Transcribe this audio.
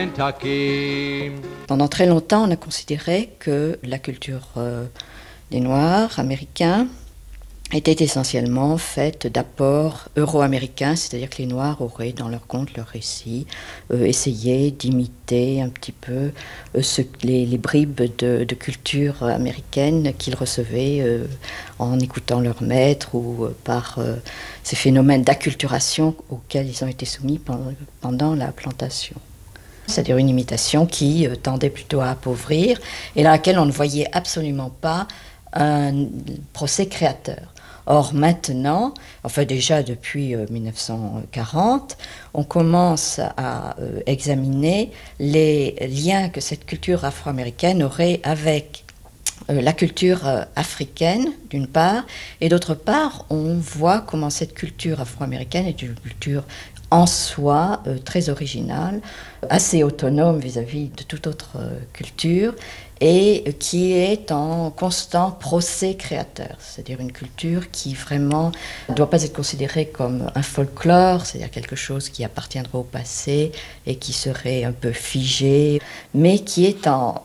Kentucky. Pendant très longtemps, on a considéré que la culture des Noirs américains était essentiellement faite d'apports euro-américains, c'est-à-dire que les Noirs auraient dans leur conte, leur récit, essayé d'imiter un petit peu les bribes de culture américaine qu'ils recevaient en écoutant leur maître ou par ces phénomènes d'acculturation auxquels ils ont été soumis pendant la plantation. C'est-à-dire une imitation qui tendait plutôt à appauvrir et dans laquelle on ne voyait absolument pas un procès créateur. Or maintenant, enfin déjà depuis 1940, on commence à examiner les liens que cette culture afro-américaine aurait avec la culture africaine d'une part, et d'autre part, on voit comment cette culture afro-américaine est une culture en soi très originale, assez autonome vis-à-vis de toute autre culture, et qui est en constant procès créateur, c'est-à-dire une culture qui vraiment ne doit pas être considérée comme un folklore, c'est-à-dire quelque chose qui appartiendrait au passé et qui serait un peu figé, mais qui est en